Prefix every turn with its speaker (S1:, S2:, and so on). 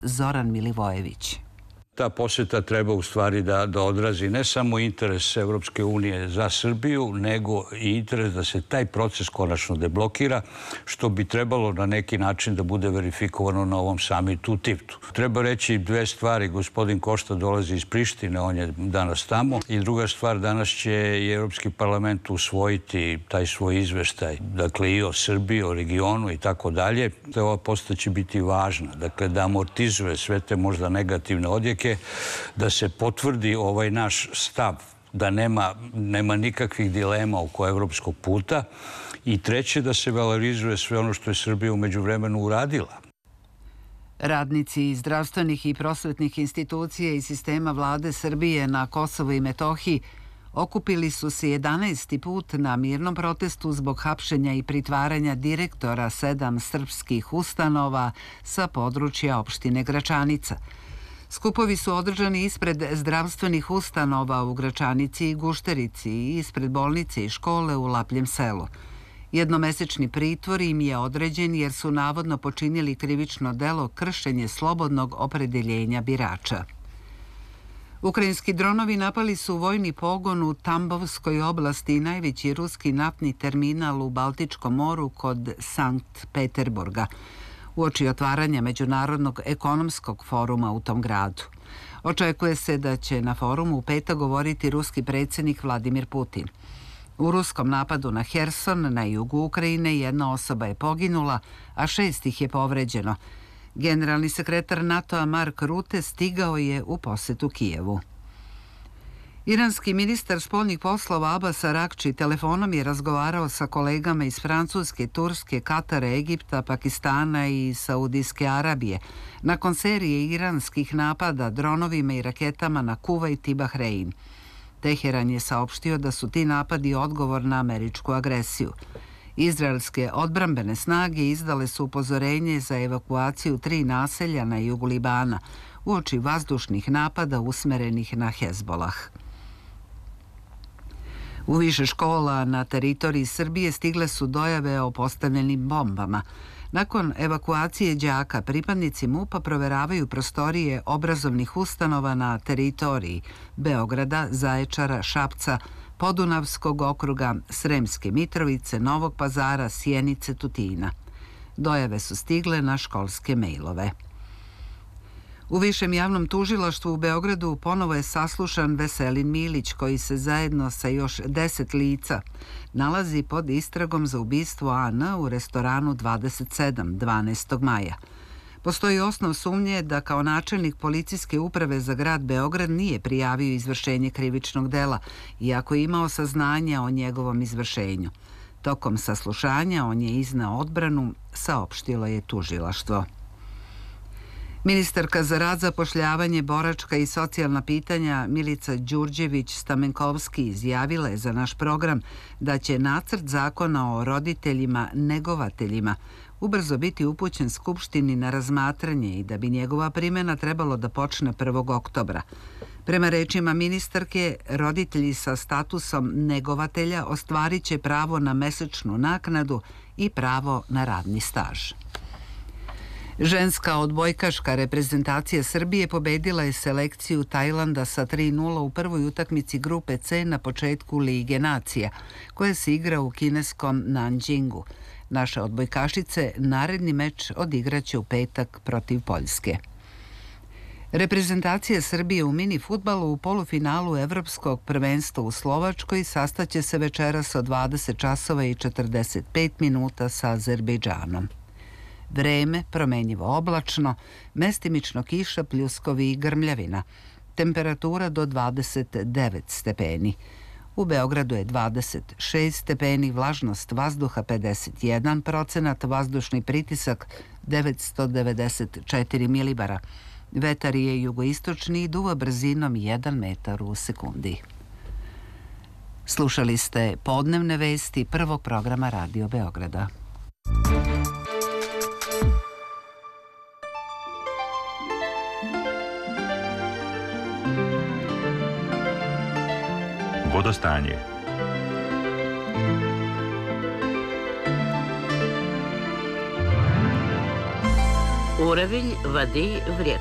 S1: Zoran Milivojević.
S2: Ta posjeta treba u stvari da odrazi ne samo interes Evropske unije za Srbiju, nego i interes da se taj proces konačno deblokira, što bi trebalo na neki način da bude verifikovano na ovom samitu u Tivtu. Treba reći dve stvari. Gospodin Košta dolazi iz Prištine, on je danas tamo. I druga stvar, danas će i Evropski parlament usvojiti taj svoj izveštaj, dakle i o Srbiji, o regionu i tako dalje. Ova posjeta će biti važna, dakle da amortizuje sve te možda negativne odjeke, da se potvrdi ovaj naš stav, da nema nikakvih dilema oko evropskog puta i treće, da se valorizuje sve ono što je Srbija u međuvremenu uradila.
S1: Radnici zdravstvenih i prosvetnih institucija i sistema vlade Srbije na Kosovu i Metohiji okupili su se 11. put na mirnom protestu zbog hapšenja i pritvaranja direktora 7 srpskih ustanova sa područja opštine Gračanica. Skupovi su održani ispred zdravstvenih ustanova u Gračanici i Gušterici i ispred bolnice i škole u Lapljem selu. Jednomesečni pritvor im je određen jer su navodno počinili krivično delo kršenje slobodnog opredeljenja birača. Ukrajinski dronovi napali su vojni pogon u Tambovskoj oblasti i najveći ruski naftni terminal u Baltičkom moru kod Sankt Peterburga, uoči otvaranja Međunarodnog ekonomskog foruma u tom gradu. Očekuje se da će na forumu u petak govoriti ruski predsjednik Vladimir Putin. U ruskom napadu na Herson, na jugu Ukrajine, 1 osoba je poginula, a 6 ih je povređeno. Generalni sekretar NATO-a Mark Rutte stigao je u posetu Kijevu. Iranski ministar spoljnih poslova Abbas Arakči telefonom je razgovarao sa kolegama iz Francuske, Turske, Katara, Egipta, Pakistana i Saudijske Arabije nakon serije iranskih napada dronovima i raketama na Kuvajt i Bahrein. Teheran je saopštio da su ti napadi odgovor na američku agresiju. Izraelske odbrambene snage izdale su upozorenje za evakuaciju 3 naselja na jugu Libana uoči vazdušnih napada usmerenih na Hezbolah. U više škola na teritoriji Srbije stigle su dojave o postavljenim bombama. Nakon evakuacije đaka, pripadnici MUP-a proveravaju prostorije obrazovnih ustanova na teritoriji Beograda, Zaječara, Šapca, Podunavskog okruga, Sremske Mitrovice, Novog Pazara, Sjenice, Tutina. Dojave su stigle na školske mejlove. U Višem javnom tužilaštvu u Beogradu ponovo je saslušan Veselin Milić, koji se zajedno sa još 10 lica nalazi pod istragom za ubistvo AN u restoranu 27. 12. maja. Postoji osnov sumnje da kao načelnik policijske uprave za grad Beograd nije prijavio izvršenje krivičnog dela, iako je imao saznanja o njegovom izvršenju. Tokom saslušanja on je izneo odbranu, saopštilo je tužilaštvo. Ministarka za rad, zapošljavanje, boračka i socijalna pitanja Milica Đurđević-Stamenkovski izjavila je za naš program da će nacrt zakona o roditeljima negovateljima ubrzo biti upućen Skupštini na razmatranje i da bi njegova primjena trebalo da počne 1. oktobra. Prema rečima ministarke, roditelji sa statusom negovatelja ostvarit će pravo na mesečnu naknadu i pravo na radni staž. Ženska odbojkaška reprezentacija Srbije pobedila je selekciju Tajlanda sa 3:0 u prvoj utakmici grupe C na početku Lige nacija, koja se igra u kineskom Nanjingu. Naše odbojkašice naredni meč odigraće u petak protiv Poljske. Reprezentacija Srbije u mini fudbalu u polufinalu Evropskog prvenstva u Slovačkoj sastaće se večeras od 20 časova i 45 minuta sa Azerbejdžanom. Vreme promenjivo oblačno, mestimično kiša, pljuskovi i grmljavina. Temperatura do 29 stepeni. U Beogradu je 26 stepeni, vlažnost vazduha 51%, vazdušni pritisak 994 milibara. Vetar je jugoistočni i duva brzinom 1 metar u sekundi. Slušali ste podnevne vesti prvog programa Radio Beograda.
S3: Vodostanje. Уровень воды в реках.